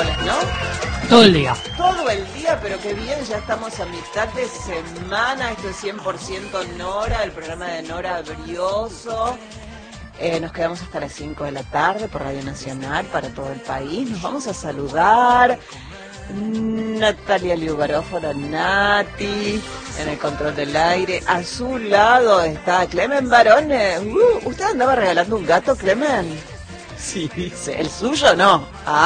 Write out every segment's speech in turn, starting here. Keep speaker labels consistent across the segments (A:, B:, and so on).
A: miércoles, ¿no?
B: Todo el día.
A: Todo el día, pero qué bien, ya estamos a mitad de semana. Esto es 100% Nora, el programa de Nora Brioso. Nos quedamos hasta las 5 de la tarde por Radio Nacional para todo el país. Nos vamos a saludar. Natalia Liubaróforo, Nati, en el control del aire. A su lado está Clemen Barón. ¿Usted andaba regalando un gato, Clemen? Sí, dice. ¿El suyo no?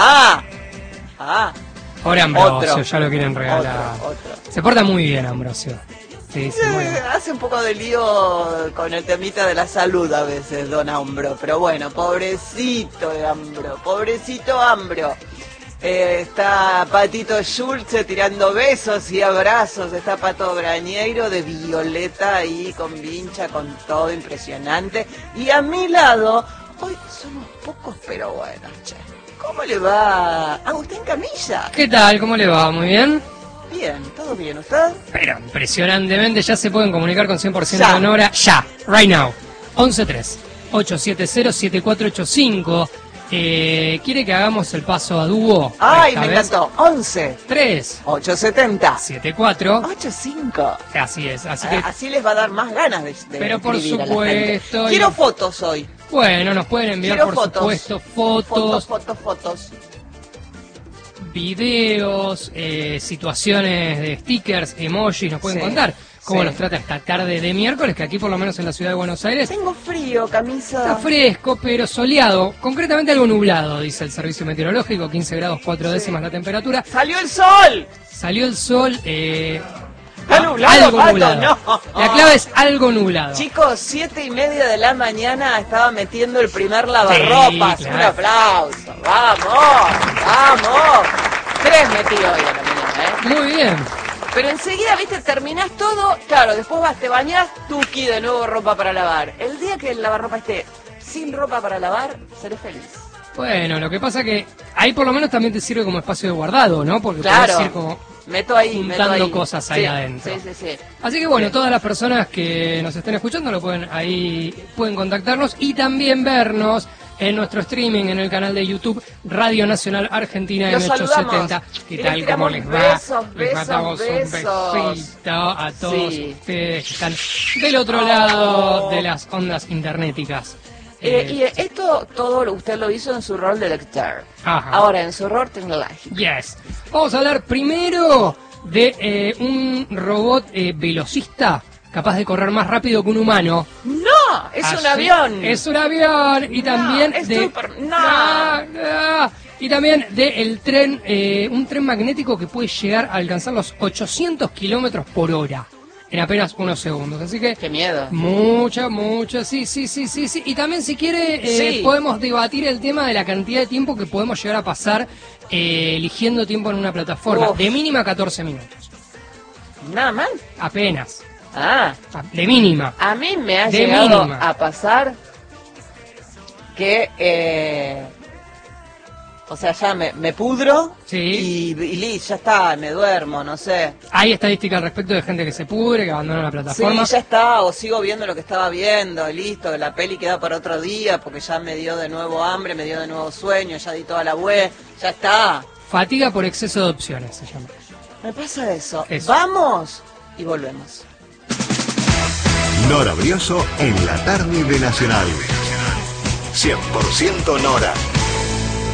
B: Ahora Ambrosio, ya lo quieren regalar.
A: Otro.
B: Se porta muy bien Ambrosio. Sí, muy bien.
A: Hace un poco de lío con el temita de la salud a veces, don Ambro. Pero bueno, pobrecito de Ambro, pobrecito Ambro. Está Patito Schulze tirando besos y abrazos. Está Pato Brañeiro de Violeta ahí con vincha, con todo impresionante. Y a mi lado, hoy somos pocos, pero bueno, che. ¿Cómo le va? Agustín Camilla.
B: ¿Qué tal? ¿Cómo le va? ¿Muy bien?
A: Bien, ¿todo bien? ¿Usted?
B: Pero impresionantemente ya se pueden comunicar con 100% de Nora. Ya, right now. 11-3-870-7485. ¿Quiere que hagamos el paso a dúo?
A: ¡Ay, me encantó! 11
B: 3
A: 870
B: 74
A: 85.
B: Así es, así que...
A: Así les va a dar más ganas de
B: pero por
A: escribir a la
B: supuesto...
A: gente. Quiero fotos hoy.
B: Bueno, nos pueden enviar por supuesto fotos, videos, situaciones de stickers, emojis, nos pueden contar cómo nos trata esta tarde de miércoles, que aquí por lo menos en la ciudad de Buenos Aires...
A: Tengo frío, camisa...
B: Está fresco, pero soleado, concretamente algo nublado, dice el servicio meteorológico, 15 grados 4 décimas la temperatura.
A: ¡Salió el sol!
B: Salió el sol,
A: ¿Está nublado,
B: algo
A: Pato?
B: nublado.
A: No.
B: La clave es algo nublado.
A: Chicos, 7:30 de la mañana estaba metiendo el primer lavarropas.
B: Sí, claro.
A: Un aplauso. ¡Vamos! 3 metí hoy a la mañana,
B: Muy bien.
A: Pero enseguida, viste, terminás todo, claro, después vas, te bañás, tuki, de nuevo ropa para lavar. El día que el lavarropa esté sin ropa para lavar, seré feliz.
B: Bueno, lo que pasa que ahí por lo menos también te sirve como espacio de guardado, ¿no? Porque
A: claro,
B: podés ir como juntando cosas ahí adentro.
A: Sí.
B: Así que bueno, todas las personas que nos estén escuchando pueden contactarnos y también vernos en nuestro streaming en el canal de YouTube Radio Nacional Argentina M870. ¿Qué tal? ¿Cómo les va? Les mandamos un besito a todos ustedes que están del otro lado de las ondas internéticas.
A: Y esto todo usted lo hizo en su rol de lector.
B: Ajá.
A: Ahora en su rol tecnológico.
B: Yes. Vamos a hablar primero de un robot velocista capaz de correr más rápido que un humano.
A: ¡No! ¡Es un avión!
B: Es un avión. Y también y también de el tren, un tren magnético que puede llegar a alcanzar los 800 kilómetros por hora en apenas unos segundos. Así que...
A: ¡Qué miedo!
B: Mucha, sí. Y también si quiere podemos debatir el tema de la cantidad de tiempo que podemos llegar a pasar eligiendo tiempo en una plataforma. De mínima 14 minutos.
A: ¿Nada más?
B: Apenas. De mínima.
A: A mí me ha llegado a pasar que... o sea, ya me pudro y ya está, me duermo, no sé.
B: ¿Hay estadísticas al respecto de gente que se pudre, que abandona la plataforma?
A: Sí, ya está, o sigo viendo lo que estaba viendo, listo, la peli queda para otro día porque ya me dio de nuevo hambre, me dio de nuevo sueño, ya di toda la web, ya está.
B: Fatiga por exceso de opciones se llama.
A: Me pasa eso. Vamos y volvemos.
C: Nora Brioso en la tarde de Nacional. 100% Nora.